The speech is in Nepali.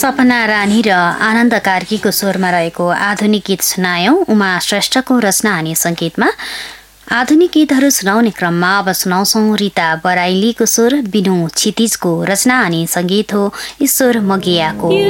सपना रानी र आनन्द कार्कीको स्वरमा रहेको आधुनिक गीत सुनायौं। उमा श्रेष्ठको रचना अनि सङ्गीतमा। आधुनिक गीतहरू सुनाउने क्रममा अब सुनाउँछौं रीता बराइलीको स्वर, बिनु क्षितिजको रचना अनि सङ्गीत हो ईश्वर मगियाको।